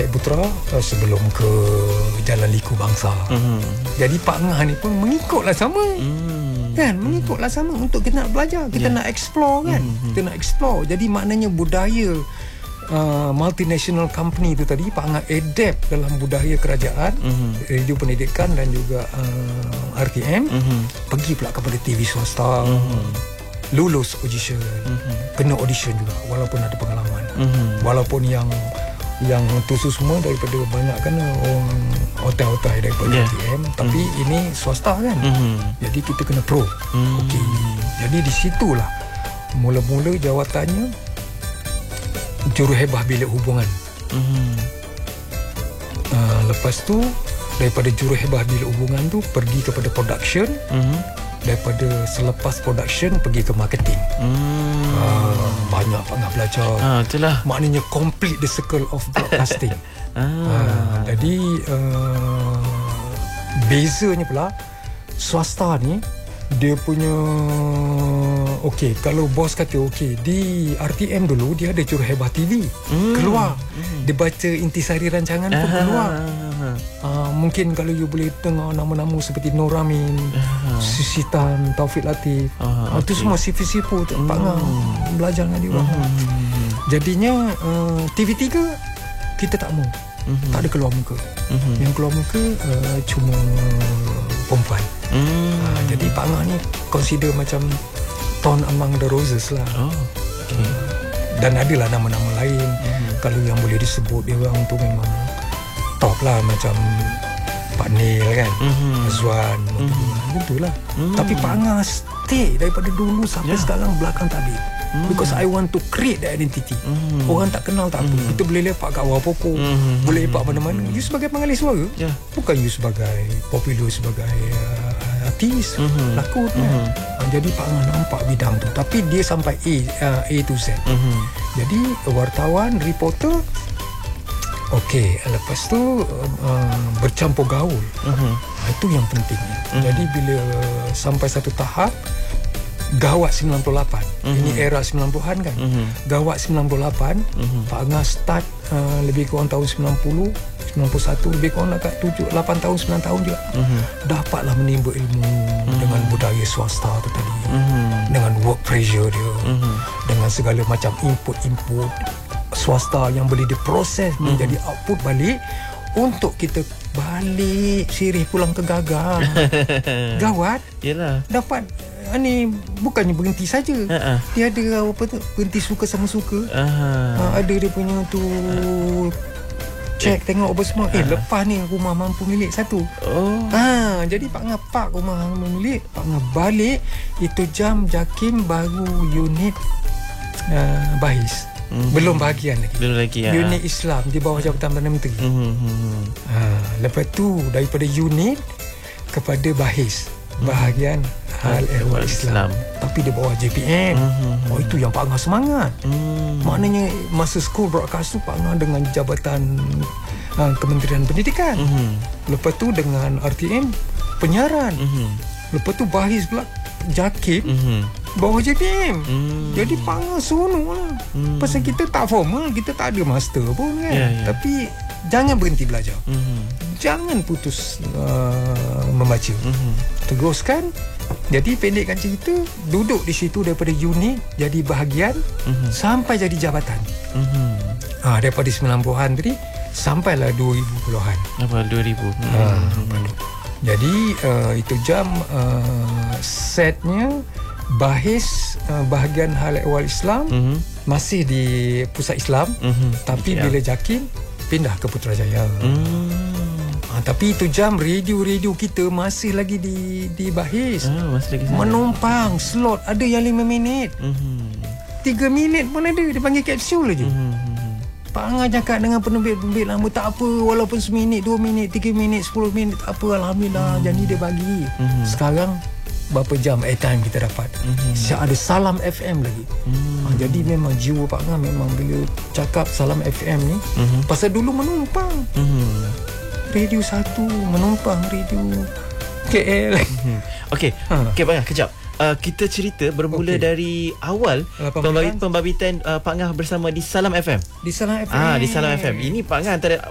Syed Putra sebelum ke Jalan Liku Bangsa. Jadi Pak Ngah ni pun mengikutlah sama. Kan, mengikutlah sama untuk kita nak belajar, kita nak explore kan. Kita nak explore. Jadi maknanya budaya multinational company itu tadi Pak Ngah adapt dalam budaya kerajaan, radio pendidikan dan juga RTM, pergi pula kepada TV swasta, lulus audition, kena audition juga walaupun ada pengalaman, walaupun yang tu semua daripada banyak kan hotel-hotel daripada RTM, tapi ini swasta kan, jadi kita kena pro. Okey, jadi di situlah mula-mula jawatannya juruhebah bilik hubungan. Lepas tu daripada juruhebah bilik hubungan tu pergi kepada production, daripada selepas production pergi ke marketing. Banyak Pak belajar. Itulah. Maknanya complete the circle of broadcasting. Jadi bezanya pula swasta ni dia punya okey, kalau bos kata okey, di RTM dulu dia ada juruhebah TV keluar, dia baca intisari rancangan pun keluar. Mungkin kalau you boleh dengar nama-nama seperti Nur Amin, Sisi Tan, Taufik Latif, itu semua sifu-sifu Pak Ngah belajar dengan dia orang. Jadinya TV3 kita tak mau, tak ada keluar muka. Yang keluar muka cuma perempuan. Jadi Pak Ngah ni consider macam Thorn Among the Roses lah. Dan adalah nama-nama lain. Kalau yang boleh disebut dia orang tu memang top lah, macam Pak Nil kan, Azwan, itulah. Tapi Pak Ngah stay daripada dulu sampai sekarang, belakang tak habis. Because I want to create the identity. Orang tak kenal tak apa, kita boleh lepak kat bawah pokok, boleh lepak mana-mana. You sebagai pengalih suara, bukan you sebagai popular, sebagai artis, lakon kan. Jadi Pak Ngah nampak bidang tu, tapi dia sampai A to Z. Jadi wartawan, reporter, okey, lepas tu bercampur gaul. Itu yang pentingnya. Jadi bila sampai satu tahap Gawat 98, ini era 90-an kan. Gawat 98, Pak Ngah start lebih kurang tahun 90, 91, lebih kurang dekat 7, 8 tahun, 9 tahun juga. Dapatlah menimba ilmu dengan budaya swasta tu tadi, dengan work pressure dia, dengan segala macam input swasta yang boleh diproses menjadi output balik untuk kita balik sirih pulang ke gagang. Gawat. Yalah. Dapat ni bukannya berhenti saja. Dia ada apa tu, berhenti suka sama suka. Ada dia punya tu cek tengok apa semua. Lepas ni rumah mampu milik satu. Jadi Pak Ngah park rumah mampu milik, Pak Ngah balik, itu jam JAKIM baru unit Bahis. Belum bahagian lagi. Belum lagi ya. Unit Islam di bawah Jabatan Perdana Menteri. Lepas tu daripada unit kepada Bahis, bahagian Hal Ehwal Islam. Tapi di bawah JPM. Itu yang Pak Ngah semangat. Maknanya masa school broadcast tu Pak Ngah dengan Jabatan Kementerian Pendidikan. Lepas tu dengan RTM penyiaran. Lepas tu Bahis pula JAKIM bawah JPM. Jadi Pak Ngah seronok lah. Pasal kita tak formal, kita tak ada master pun kan. Tapi jangan berhenti belajar. Jangan putus membaca. Teruskan. Jadi pendekkan cerita, duduk di situ daripada unit jadi bahagian sampai jadi jabatan. Daripada 90-an tadi sampailah 2010-an. Apa 2000? Jadi itu jam setnya Bahis bahagian Hal Ehwal Islam masih di Pusat Islam, tapi bila JAKIM pindah ke Putrajaya. Tapi itu jam radio kita masih lagi di Bahis. Masih lagi menumpang slot, ada yang 5 minit, 3 minit pun ada, dia panggil kapsul aja. Pak Ngah cakap dengan penerbit lama, tak apa, walaupun seminit, 2 minit, 3 minit, 10 minit, tak apa, Alhamdulillah. Jadi dia bagi. Sekarang berapa jam airtime kita dapat. Ada Salam FM lagi. Jadi memang jiwa Pak Ngah memang bila cakap Salam FM ni, pasal dulu menumpang Radio 1, menumpang radio KL. Okey, Pak Ngah, kejap. Kita cerita bermula dari awal pembabitan Pak Ngah bersama di Salam FM. Di Salam FM. Di Salam FM. Ini Pak Ngah antara